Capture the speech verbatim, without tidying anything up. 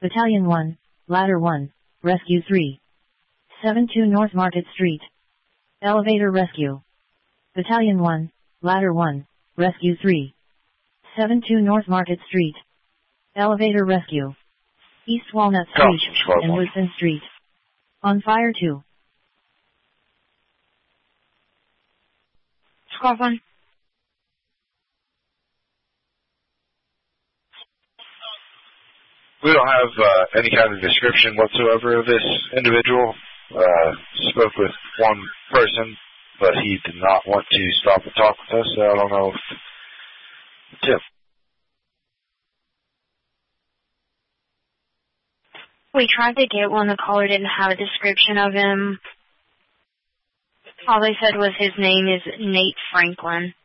Battalion one, Ladder one, Rescue three. seven two North Market Street. Elevator Rescue. Battalion one, Ladder one, Rescue three. seven two North Market Street. Elevator Rescue. East Walnut Street and Woodson Street. On fire two. Squad one. We don't have uh, any kind of description whatsoever of this individual. Uh, spoke with one person, but he did not want to stop and talk with us, so I don't know if Tim. We tried to get one. The caller didn't have a description of him. All they said was his name is Nate Franklin.